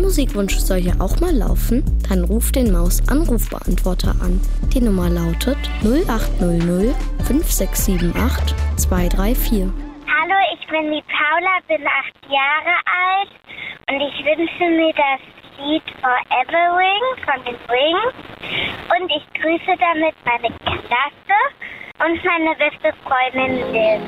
Musikwunsch soll hier auch mal laufen? Dann ruf den Maus-Anrufbeantworter an. Die Nummer lautet 0800 5678 234. Hallo, ich bin die Paula, bin 8 Jahre alt und ich wünsche mir das Lied Forever Ring von den Wings. Und ich grüße damit meine Klasse und meine beste Freundin Liz.